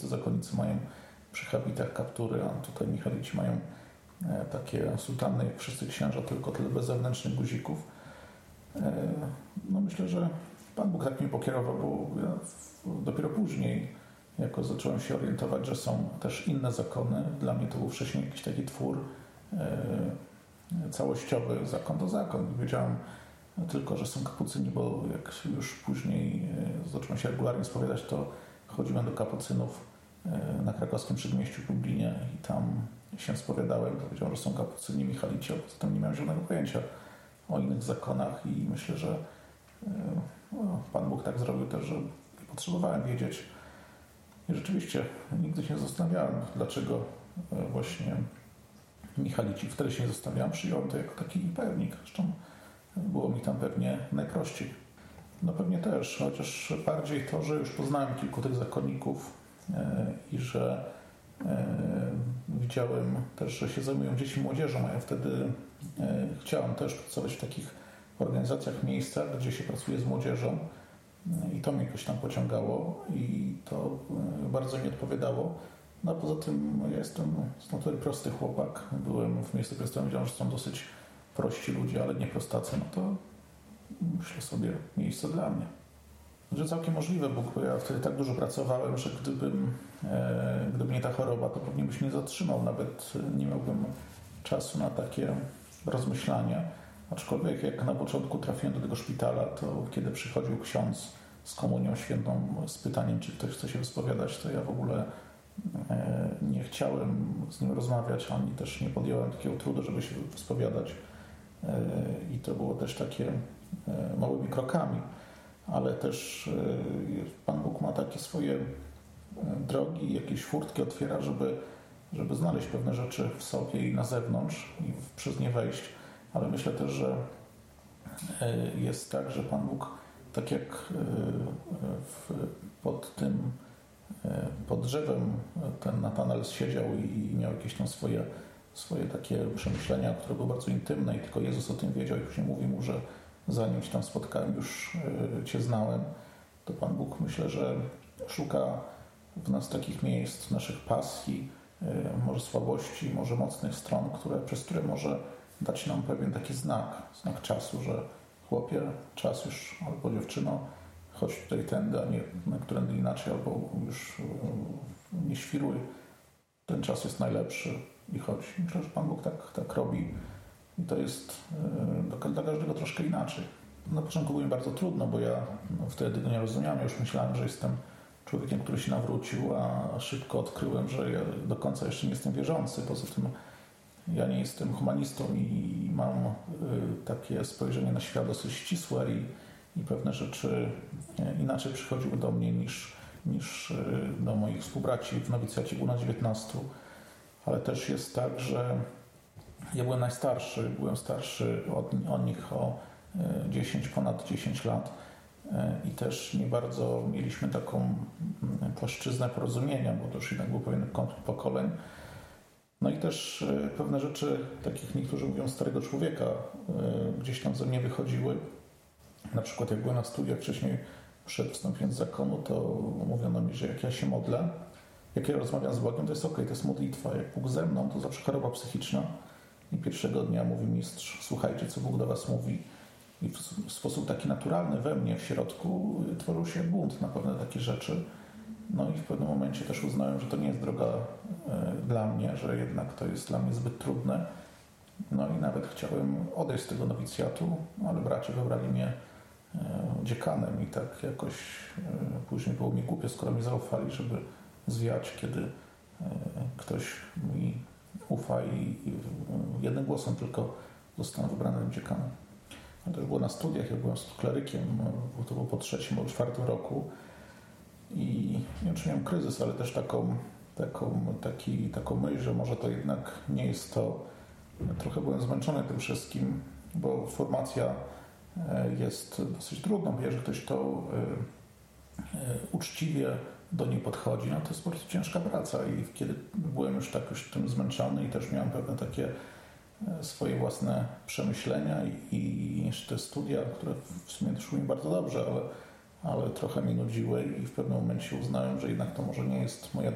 wszyscy zakonnicy mają przy habitach kaptury, a tutaj michalici mają takie sutanny jak wszyscy księża, tylko tyle bez zewnętrznych guzików. No myślę, że Pan Bóg tak mnie pokierował, bo ja dopiero później jako zacząłem się orientować, że są też inne zakony. Dla mnie to był wcześniej jakiś taki twór całościowy, zakon to zakon. Wiedziałem tylko, że są kapucyni, bo jak już później zacząłem się regularnie spowiadać, to chodziłem do kapucynów na krakowskim przedmieściu w Lublinie i tam się spowiadałem. Powiedziałem, że są kapucyni michalici, a poza tym nie miałem żadnego pojęcia o innych zakonach i myślę, że Pan Bóg tak zrobił też, że potrzebowałem wiedzieć. I rzeczywiście nigdy się nie zastanawiałem, dlaczego właśnie michalici. Wtedy się nie zastanawiałem, przyjąłem to jako taki pewnik. Zresztą było mi tam pewnie najprościej. No pewnie też, chociaż bardziej to, że już poznałem kilku tych zakonników i że widziałem też, że się zajmują dziećmi i młodzieżą, a ja wtedy chciałem też pracować w takich organizacjach, miejscach, gdzie się pracuje z młodzieżą i to mnie jakoś tam pociągało i to bardzo mi odpowiadało. No a poza tym ja jestem z natury prosty chłopak. Byłem w miejscu krystowym, wiedziałem, że są dosyć prości ludzie, ale nie prostacy. No to myślę sobie, miejsce dla mnie. Że całkiem możliwe, bo ja wtedy tak dużo pracowałem, że gdyby nie ta choroba, to pewnie byś mnie zatrzymał. Nawet nie miałbym czasu na takie rozmyślania. Aczkolwiek jak na początku trafiłem do tego szpitala, to kiedy przychodził ksiądz z komunią świętą z pytaniem, czy ktoś chce się wyspowiadać, to ja w ogóle nie chciałem z nim rozmawiać, ani też nie podjąłem takiego trudu, żeby się wyspowiadać. I to było też takie małymi krokami, ale też Pan Bóg ma takie swoje drogi, jakieś furtki otwiera, żeby znaleźć pewne rzeczy w sobie i na zewnątrz i przez nie wejść. Ale myślę też, że jest tak, że Pan Bóg, tak jak pod drzewem ten Natanael siedział i miał jakieś tam swoje takie przemyślenia, które były bardzo intymne i tylko Jezus o tym wiedział i później mówi mu, że zanim Cię tam spotkałem, już Cię znałem, to Pan Bóg myślę, że szuka w nas takich miejsc, naszych pasji, może słabości, może mocnych stron, przez które może dać nam pewien taki znak czasu, że chłopie, czas już, albo dziewczyno, chodź tutaj tędy, a nie na którędy inaczej, albo już nie świruj. Ten czas jest najlepszy i chodź. Myślę, że Pan Bóg tak robi i to jest dla każdego troszkę inaczej. Na początku było mi bardzo trudno, bo ja wtedy tego nie rozumiałem. Ja już myślałem, że jestem człowiekiem, który się nawrócił, a szybko odkryłem, że ja do końca jeszcze nie jestem wierzący. Poza tym ja nie jestem humanistą i mam takie spojrzenie na świat dosyć ścisłe i pewne rzeczy inaczej przychodziły do mnie niż do moich współbraci w nowicjacie. Było na 19. Ale też jest tak, że ja byłem najstarszy. Byłem starszy od nich o ponad 10 lat i też nie bardzo mieliśmy taką płaszczyznę porozumienia, bo to już jednak był pewien konflikt pokoleń. No i też pewne rzeczy, takich niektórzy mówią starego człowieka, gdzieś tam ze mnie wychodziły. Na przykład jak byłem na studiach wcześniej, przed wstąpieniem z zakonu, to mówiono mi, że jak ja się modlę, jak ja rozmawiam z Bogiem, to jest okej, to jest modlitwa. Jak Bóg ze mną, to zawsze choroba psychiczna. I pierwszego dnia mówi mistrz, słuchajcie, co Bóg do was mówi. I w sposób taki naturalny we mnie, w środku, tworzył się bunt na pewne takie rzeczy. No i w pewnym momencie też uznałem, że to nie jest droga dla mnie, że jednak to jest dla mnie zbyt trudne. No i nawet chciałem odejść z tego nowicjatu, ale bracia wybrali mnie dziekanem i tak jakoś później było mi głupio, skoro mi zaufali, żeby zwiać, kiedy ktoś mi ufa i jednym głosem tylko zostanę wybranym dziekanem. To też było na studiach, ja byłem klerykiem, to było po 3. albo 4. roku i nie wiem, czy miałem kryzys, ale też taką myśl, że może to jednak nie jest to. Trochę byłem zmęczony tym wszystkim, bo formacja jest dosyć trudna, bo jeżeli ktoś to uczciwie do niej podchodzi, no to jest po prostu ciężka praca i kiedy byłem już tym zmęczony i też miałem pewne takie swoje własne przemyślenia i jeszcze te studia, które w sumie szły mi bardzo dobrze, ale trochę mnie nudziły i w pewnym momencie uznałem, że jednak to może nie jest moja